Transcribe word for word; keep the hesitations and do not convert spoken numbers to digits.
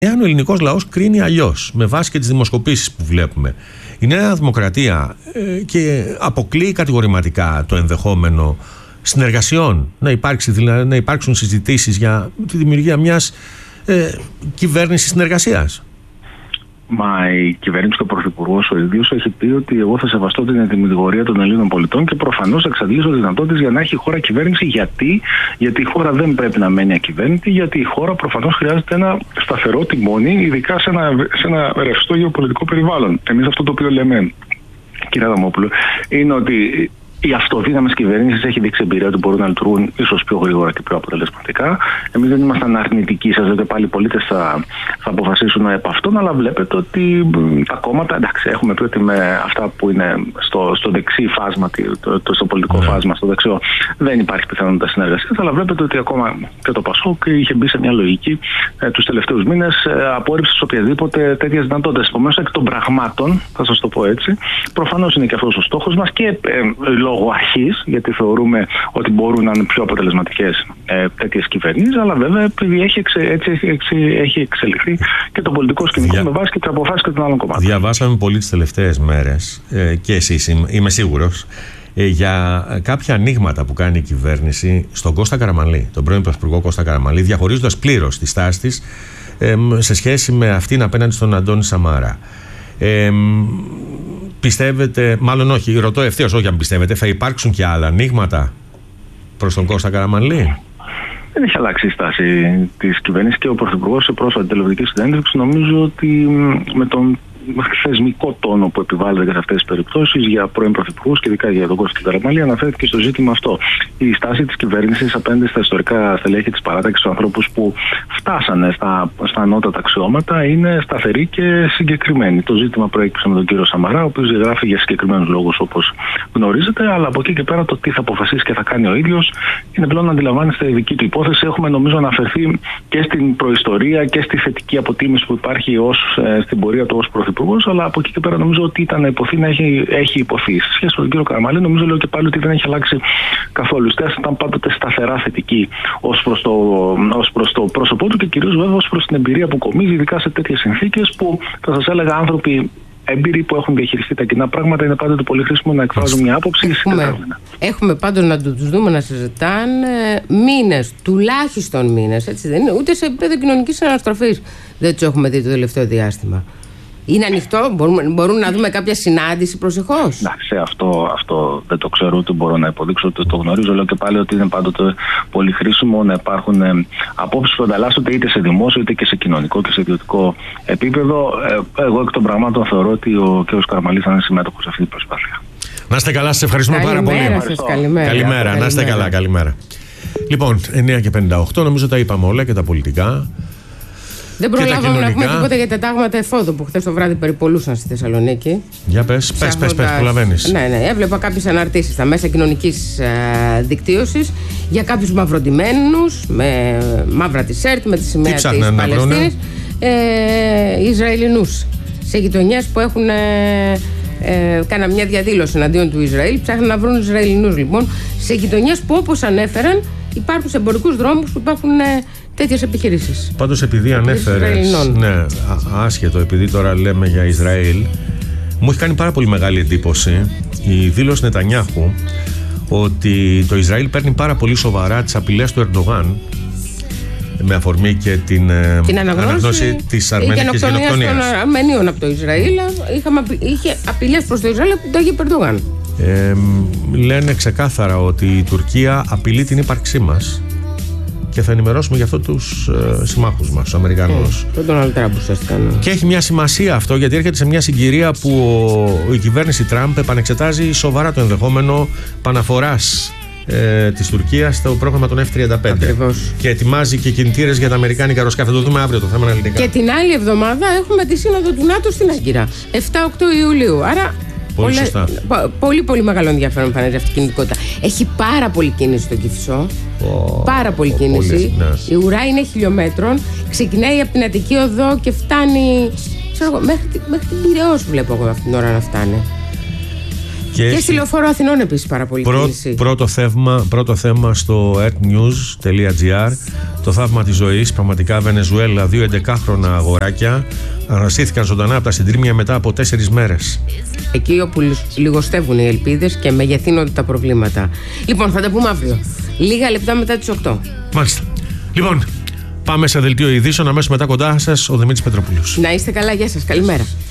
Εάν ο ελληνικός λαός κρίνει αλλιώς, με βάση και τις δημοσκοπήσεις που βλέπουμε, η Νέα Δημοκρατία ε, και αποκλείει κατηγορηματικά το ενδεχόμενο συνεργασιών, να, υπάρξει, δηλαδή, να υπάρξουν συζητήσεις για τη δημιουργία μιας ε, κυβέρνησης συνεργασίας. Μα η κυβέρνηση και ο Πρωθυπουργός ο ίδιος έχει πει ότι εγώ θα σεβαστώ την ετοιμιγορία των Ελλήνων πολιτών και προφανώς εξαντλήσω δυνατότητες για να έχει η χώρα κυβέρνηση. Γιατί? Γιατί η χώρα δεν πρέπει να μένει ακυβέρνητη, γιατί η χώρα προφανώς χρειάζεται ένα σταθερό τιμόνι, ειδικά σε ένα, σε ένα ρευστό γεωπολιτικό περιβάλλον. Εμείς αυτό το οποίο λέμε, κύριε Αδαμόπουλο, είναι ότι οι αυτοδύναμες κυβερνήσεις έχει δείξει εμπειρία ότι μπορούν να λειτουργούν ίσως πιο γρήγορα και πιο αποτελεσματικά. Εμείς δεν ήμασταν αρνητικοί, σας λέτε πάλι οι πολίτες θα, θα αποφασίσουν επ' αυτόν, αλλά βλέπετε ότι τα κόμματα, εντάξει, έχουμε πει ότι με αυτά που είναι στο, στο δεξί φάσμα, το, το, στο πολιτικό yeah. φάσμα, στο δεξιό, δεν υπάρχει πιθανότητα συνεργασίας, αλλά βλέπετε ότι ακόμα και το ΠΑΣΟΚ είχε μπει σε μια λογική ε, τους τελευταίους μήνες ε, απόρριψης οποιασδήποτε τέτοιες δυνατότητες. Επομένως, εκ των πραγμάτων, θα σας το πω έτσι, προφανώς είναι και αυτός ο στόχος μας και ε, λόγω αρχής, γιατί θεωρούμε ότι μπορούν να είναι πιο αποτελεσματικές ε, τέτοιες κυβερνήσεις, αλλά βέβαια επειδή έχει, εξε, έτσι, εξε, έχει εξελιχθεί και το πολιτικό σκηνικό Δια... με βάση και τις αποφάσεις και των άλλων κομμάτων. Διαβάσαμε πολύ τις τελευταίες μέρες ε, και εσείς, είμαι σίγουρος, ε, για κάποια ανοίγματα που κάνει η κυβέρνηση στον Κώστα Καραμανλή, τον πρώην Πρωθυπουργό Κώστα Καραμανλή, διαχωρίζοντας πλήρως τη στάση της ε, σε σχέση με αυτήν απέναντι στον Αντώνη Σαμάρα. Ε, Πιστεύετε, μάλλον όχι, ρωτώ ευθέως, όχι αν πιστεύετε, θα υπάρξουν και άλλα ανοίγματα προς τον Κώστα Καραμανλή? Δεν έχει αλλάξει η στάση της κυβέρνησης και ο Πρωθυπουργός σε πρόσφατη τηλεοπτική συνέντευξη νομίζω ότι με τον θεσμικό τόνο που επιβάλλεται και σε αυτές τις περιπτώσεις για πρώην πρωθυπουργούς και ειδικά για τον Κώστα Καραμανλή αναφέρθηκε στο ζήτημα αυτό. Η στάση της κυβέρνησης απέναντι στα ιστορικά στελέχη της παράταξης, στους ανθρώπους που φτάσανε στα, στα ανώτατα αξιώματα, είναι σταθερή και συγκεκριμένη. Το ζήτημα προέκυψε με τον κύριο Σαμαρά, ο οποίος διαγράφει για συγκεκριμένους λόγους όπως γνωρίζετε, αλλά από εκεί και πέρα το τι θα αποφασίσει και θα κάνει ο ίδιος είναι πλέον να αντιλαμβάνεστε η δική του υπόθεση. Έχουμε νομίζω αναφερθεί και στην προϊστορία και στη θετική αποτίμηση που υπάρχει ως, ε, στην πορεία του ως πρωθυπουργός, αλλά από εκεί και πέρα νομίζω ότι ήταν να υποθεί να έχει, έχει υποθεί. Σε σχέση με τον κύριο Καραμανλή, νομίζω λέω και πάλι ότι δεν έχει αλλάξει καθόλου. Η στάση ήταν πάντοτε σταθερά θετική ως προς το, ως προς το πρόσωπό του και κυρίως βέβαια ως προς την εμπειρία που κομίζει, ειδικά σε τέτοιες συνθήκες που θα σας έλεγα άνθρωποι έμπειροι που έχουν διαχειριστεί τα κοινά πράγματα είναι πάντοτε πολύ χρήσιμο να εκφράζουν μια άποψη. Έχουμε, έχουμε πάντως να τους δούμε να συζητάνε μήνες, τουλάχιστον μήνες, έτσι δεν είναι, ούτε σε επίπεδο κοινωνικής αναστροφής δεν τους έχουμε δει το τελευταίο διάστημα. Είναι ανοιχτό, μπορούμε, μπορούμε να δούμε κάποια συνάντηση προσεχώς? Εντάξει, αυτό, αυτό δεν το ξέρω, ούτε μπορώ να υποδείξω, ούτε το γνωρίζω. Λέω και πάλι ότι είναι πάντοτε πολύ χρήσιμο να υπάρχουν ε, απόψεις που ανταλλάσσονται είτε σε δημόσιο είτε και σε κοινωνικό και σε ιδιωτικό επίπεδο. Ε, εγώ εκ των πραγμάτων θεωρώ ότι ο κ. Καραμανλής θα είναι συμμέτοχος σε αυτή την προσπάθεια. Να είστε καλά, σας ευχαριστούμε καλημέρα πάρα πολύ. σας, καλημέρα. Καλημέρα, καλημέρα, να είστε καλά, καλημέρα. Λοιπόν, εννιά και πενήντα οκτώ, νομίζω τα είπαμε όλα και τα πολιτικά. Δεν προλάβαμε να πούμε τίποτα για τα τάγματα εφόδου που χθες το βράδυ περιπολούσαν στη Θεσσαλονίκη. Για πες, πες, πες, πες, προλαβαίνεις. Ναι, ναι, έβλεπα κάποιες αναρτήσεις στα μέσα κοινωνικής ε, δικτύωσης για κάποιους μαυροντημένους με μαύρα τισέρτ, με τη σημαία της Παλαιστίνης, ε, Ισραηλινούς σε γειτονιές που έχουν ε, ε, κάναν μια διαδήλωση εναντίον του Ισραήλ. Ψάχνουν να βρουν Ισραηλινούς λοιπόν σε γειτονιές που, όπως ανέφεραν, υπάρχουν σε εμπορικούς δρόμους που υπάρχουν ε, τέτοιες επιχειρήσεις. Πάντως, επειδή ανέφερες, ναι, άσχετο, επειδή τώρα λέμε για Ισραήλ, μου έχει κάνει πάρα πολύ μεγάλη εντύπωση η δήλωση Νετανιάχου ότι το Ισραήλ παίρνει πάρα πολύ σοβαρά τις απειλές του Ερντογάν με αφορμή και την, την αναγνώριση της αρμενικής γενοκτονίας των Αρμενίων από το Ισραήλ. Είχαμε, είχε απειλές προς το Ισραήλ από τον Τάγι Ερντογάν. Ε, λένε ξεκάθαρα ότι η Τουρκία απειλεί την ύπαρξή μας και θα ενημερώσουμε γι' αυτό τους ε, συμμάχους μας, τους Αμερικανούς. Τον Ντόναλντ Τραμπ ουσιαστικά. Και έχει μια σημασία αυτό, γιατί έρχεται σε μια συγκυρία που ο, η κυβέρνηση Τραμπ επανεξετάζει σοβαρά το ενδεχόμενο παναφοράς ε, της Τουρκίας στο πρόγραμμα των εφ τριάντα πέντε. Ακριβώς. Και ετοιμάζει και κινητήρες για τα αμερικάνικα αεροσκάφη. Θα το δούμε αύριο το θέμα αναλυτικά. Και την άλλη εβδομάδα έχουμε τη σύνοδο του ΝΑΤΟ στην Άγκυρα, επτά οκτώ Ιουλίου. Άρα πολύ, σωστά. πολύ πολύ μεγάλο ενδιαφέρον εμφανίζει αυτή η κινητικότητα. Έχει πάρα πολύ κίνηση στο Κηφισό. Oh, πάρα πολύ oh, κίνηση. Πολύ, ναι. Η ουρά είναι χιλιόμετρων. Ξεκινάει από την Αττική Οδό και φτάνει ξέρω, μέχρι, μέχρι την Πειραιώς βλέπω εγώ αυτή την ώρα να φτάνει. Και, και στη Λεωφόρο Αθηνών επίσης πάρα πολύ Πρω, κίνηση. Πρώτο θέμα, πρώτο θέμα στο earthnews τελεία gr. Το θαύμα της ζωής. Πραγματικά Βενεζουέλα, δύο εντεκάχρονα αγοράκια αναστήθηκαν ζωντανά από τα συντρίμμια μετά από τέσσερις μέρες. Εκεί όπου λιγοστεύουν οι ελπίδες και μεγεθύνονται τα προβλήματα. Λοιπόν, θα τα πούμε αύριο. Λίγα λεπτά μετά τις οκτώ. Μάλιστα. Λοιπόν, πάμε σε δελτίο ειδήσεων. Αμέσως μετά κοντά σας ο Δημήτρης Πετροπούλος. Να είστε καλά, γεια σας, καλημέρα.